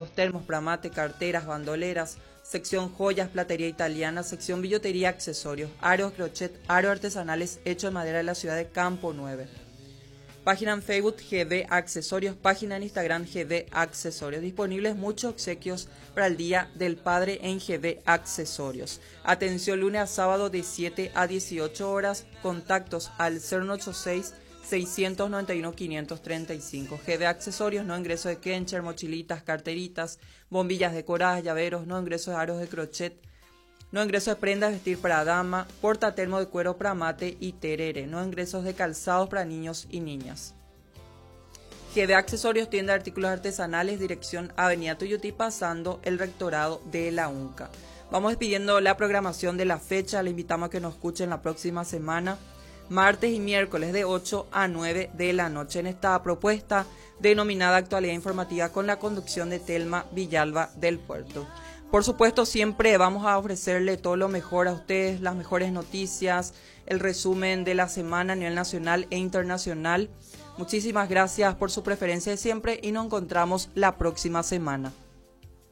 cosméticos, termos, pramate, carteras, bandoleras, sección joyas, platería italiana, sección billutería, accesorios, aros, crochet, aros artesanales hechos en madera de la ciudad de Campo 9. Página en Facebook GB Accesorios, página en Instagram GB Accesorios. Disponibles muchos obsequios para el Día del Padre en GB Accesorios. Atención lunes a sábado de 7 a 18 horas. Contactos al 086 691 535. GB Accesorios, no ingreso de Kencher, mochilitas, carteritas, bombillas decoradas, llaveros, no ingreso de aros de crochet, no ingresos de prendas de vestir para dama, portatermo de cuero pramate y terere, no ingresos de calzados para niños y niñas. GB Accesorios, tienda de artículos artesanales, dirección Avenida Tuyutí, pasando el rectorado de la UNCA. Vamos despidiendo la programación de la fecha, le invitamos a que nos escuchen la próxima semana, martes y miércoles de 8 a 9 de la noche, en esta propuesta denominada Actualidad Informativa con la conducción de Telma Villalba del Puerto. Por supuesto, siempre vamos a ofrecerle todo lo mejor a ustedes, las mejores noticias, el resumen de la semana a nivel nacional e internacional. Muchísimas gracias por su preferencia de siempre y nos encontramos la próxima semana.